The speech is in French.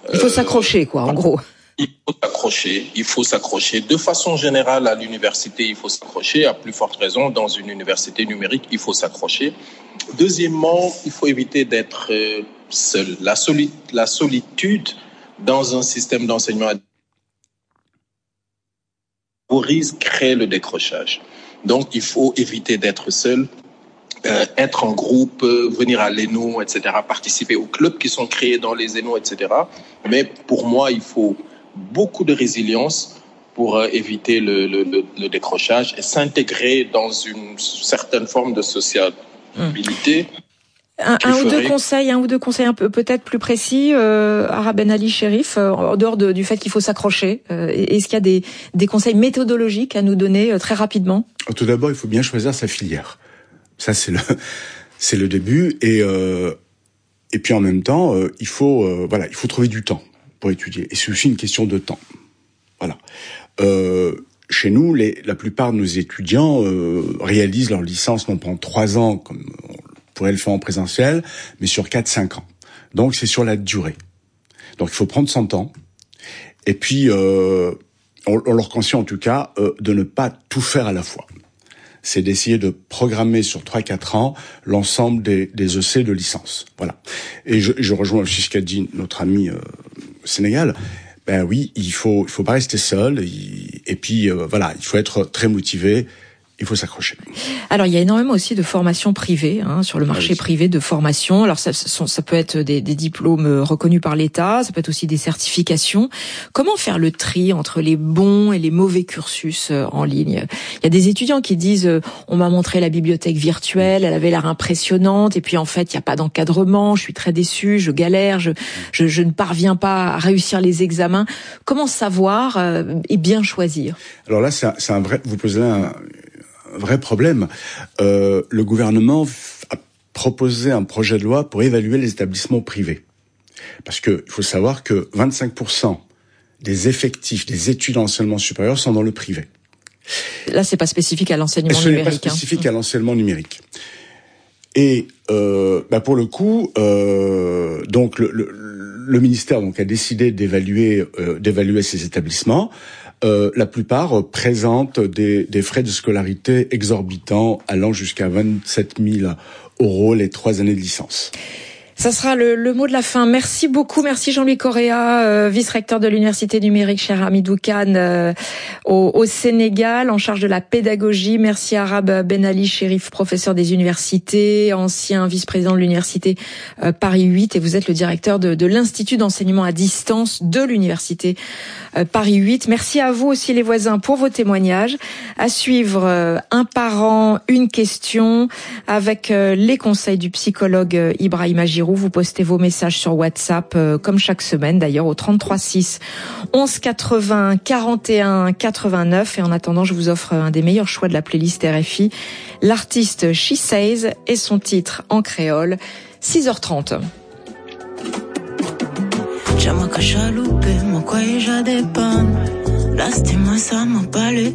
Il faut s'accrocher, quoi, en gros. Il faut s'accrocher. De façon générale, à l'université, il faut s'accrocher. À plus forte raison, dans une université numérique, il faut s'accrocher. Deuxièmement, il faut éviter d'être seul. La solitude dans un système d'enseignement crée le décrochage. Donc, il faut éviter d'être seul. Être en groupe, venir à l'ENO, etc., participer aux clubs qui sont créés dans les ENO, etc. Mais pour moi, il faut beaucoup de résilience pour éviter le décrochage et s'intégrer dans une certaine forme de sociabilité. Un ou deux conseils un peu peut-être plus précis, Arab Ben Ali Cherif, en dehors du fait qu'il faut s'accrocher. Est-ce qu'il y a des conseils méthodologiques à nous donner très rapidement ? Tout d'abord, il faut bien choisir sa filière. Ça, c'est le début. Et puis en même temps, il faut trouver du temps pour étudier. Et c'est aussi une question de temps. Voilà. Chez nous, la plupart de nos étudiants réalisent leur licence non pas en 3 ans, comme on pourrait le faire en présentiel, mais sur 4-5 ans. Donc c'est sur la durée. Donc il faut prendre son temps. Et puis, on leur conseille en tout cas de ne pas tout faire à la fois. C'est d'essayer de programmer sur 3-4 ans l'ensemble des EC de licence. Voilà. Et je rejoins aussi ce qu'a dit notre ami Sénégal. Ben oui, il faut pas rester seul. Et puis voilà, il faut être très motivé. Il faut s'accrocher. Alors, il y a énormément aussi de formations privées sur le marché privé de formation. Alors, ça peut être des diplômes reconnus par l'État, ça peut être aussi des certifications. Comment faire le tri entre les bons et les mauvais cursus en ligne ? Il y a des étudiants qui disent on m'a montré la bibliothèque virtuelle, elle avait l'air impressionnante, et puis en fait, il n'y a pas d'encadrement, je suis très déçu, je galère, je ne parviens pas à réussir les examens. Comment savoir et bien choisir ? Alors là, c'est un vrai. Vous posez là un vrai problème. Le gouvernement a proposé un projet de loi pour évaluer les établissements privés. Parce que il faut savoir que 25% des effectifs des études d'enseignement supérieur sont dans le privé. Là, c'est pas spécifique à l'enseignement numérique. C'est pas spécifique à l'enseignement numérique. Et pour le coup, donc le ministère a décidé d'évaluer ces établissements. La plupart présentent des frais de scolarité exorbitants allant jusqu'à 27 000 € les 3 années de licence. Ça sera le mot de la fin. Merci beaucoup. Merci Jean-Louis Correa, vice-recteur de l'Université numérique Cheikh Hamidou Kane au Sénégal, en charge de la pédagogie. Merci Arab Ben Ali Cherif, professeur des universités, ancien vice-président de l'Université Paris 8, et vous êtes le directeur de l'Institut d'enseignement à distance de l'Université Paris 8. Merci à vous aussi les voisins pour vos témoignages. À suivre, un parent, une question, avec les conseils du psychologue Ibrahima Giroux. Vous postez vos messages sur WhatsApp, comme chaque semaine d'ailleurs, au 33 6 11 80 41 89. Et en attendant, je vous offre un des meilleurs choix de la playlist RFI, l'artiste She Says et son titre en créole, 6h30.